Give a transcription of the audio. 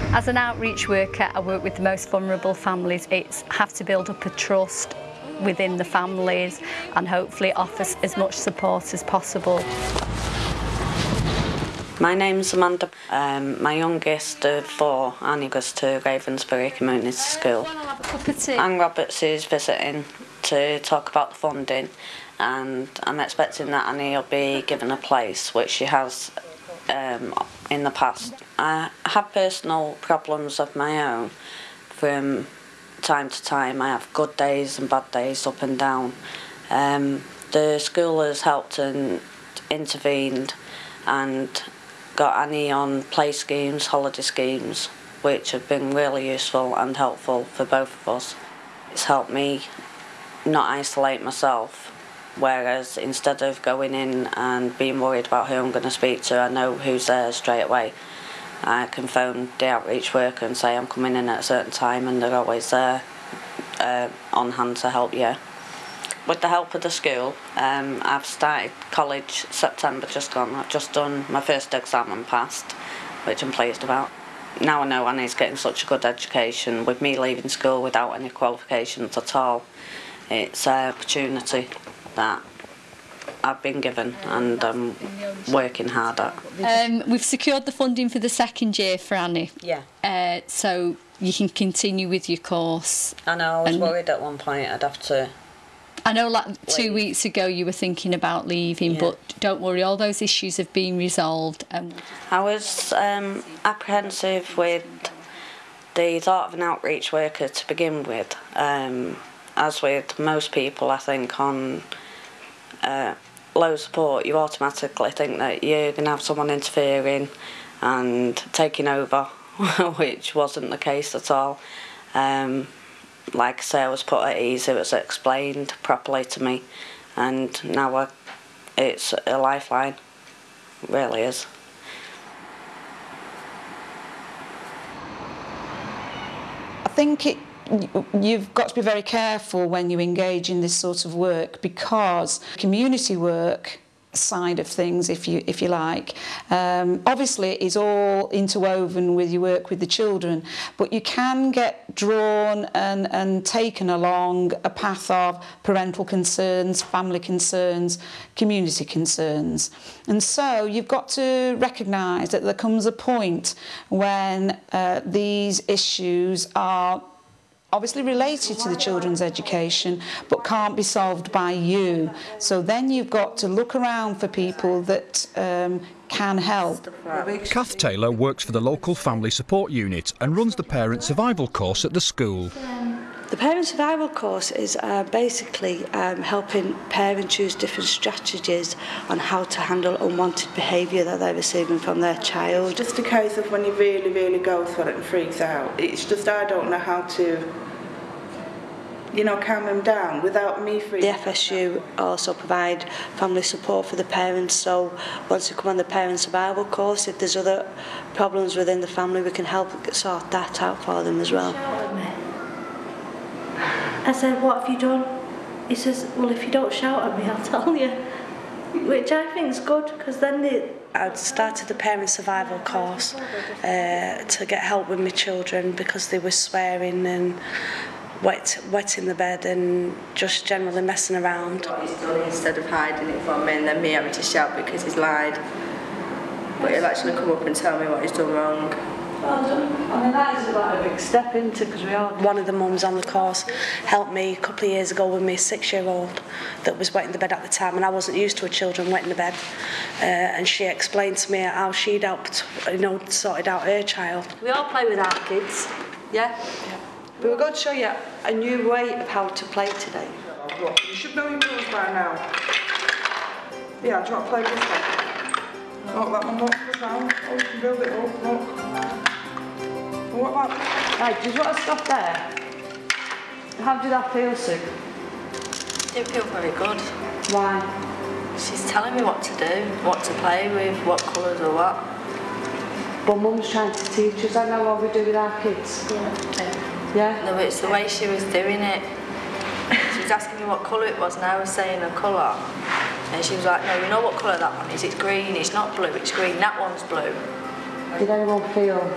As an outreach worker, I work with the most vulnerable families. It's have to build up a trust within the families and hopefully offer as much support as possible. My name's Amanda. My youngest of 4, Annie, goes to Ravensbury Community School. Anne Roberts is visiting to talk about the funding, and I'm expecting that Annie will be given a place, which she has in the past. I have personal problems of my own. From time to time I have good days and bad days, up and down. The school has helped and intervened and got Annie on play schemes, holiday schemes, which have been really useful and helpful for both of us. It's helped me not isolate myself, whereas instead of going in and being worried about who I'm going to speak to, I know who's there straight away. I can phone the outreach worker and say I'm coming in at a certain time, and they're always there on hand to help you. With the help of the school, I've started college September just gone. I've just done my first exam and passed, which I'm pleased about. Now I know Annie's getting such a good education. With me leaving school without any qualifications at all, it's an opportunity that I've been given and I'm working hard at. We've secured the funding for the second year for Annie. Yeah. So you can continue with your course. I know, I was worried at one point I'd have to. I know like 2 weeks ago you were thinking about leaving, yeah. But don't worry, all those issues have been resolved. I was apprehensive with the thought of an outreach worker to begin with. As with most people, I think, on low support, you automatically think that you're going to have someone interfering and taking over, which wasn't the case at all. Like I say, I was put at ease, it was explained properly to me, and now it's a lifeline, it really is. I think you've got to be very careful when you engage in this sort of work, because community work side of things, if you like, obviously is all interwoven with your work with the children, but you can get drawn and taken along a path of parental concerns, family concerns, community concerns, and so you've got to recognise that there comes a point when these issues are obviously related to the children's education but can't be solved by you. So then you've got to look around for people that can help. Kath Taylor works for the local family support unit and runs the parent survival course at the school. The parent survival course is basically helping parents use different strategies on how to handle unwanted behaviour that they're receiving from their child. It's just a case of when you really, really go through it and freaks out. It's just I don't know how to, calm them down without me freaking out. The FSU also provide family support for the parents, so once you come on the parent survival course, if there's other problems within the family, we can help sort that out for them as well. I said, what have you done? He says, well, if you don't shout at me, I'll tell you. Which I think is good, because then I started the parent survival course to get help with my children because they were swearing and wetting the bed and just generally messing around. He's done instead of hiding it from me and then me having to shout because he's lied. But he'll actually come up and tell me what he's done wrong. Well done. I mean, that is like a big step into, because we are. One of the mums on the course helped me a couple of years ago with my 6-year-old that was wetting the bed at the time, and I wasn't used to her children wetting the bed. And she explained to me how she'd helped, sorted out her child. We all play with our kids, yeah? We were going to show you a new way of how to play today. Look, you should know your rules by now. Yeah, do you want to play this one? Look, that one, look, round. Oh, you can build it up, look. What about... Right, do you want to stop there? How did that feel, Sue? It felt very good. Why? She's telling me what to do, what to play with, what colours or what. But Mum's trying to teach us. I know what we do with our kids. Yeah? No, but it's the way she was doing it. She was asking me what colour it was and I was saying a colour. And she was like, no, you know what colour that one is? It's green, it's not blue, it's green, that one's blue. Did anyone feel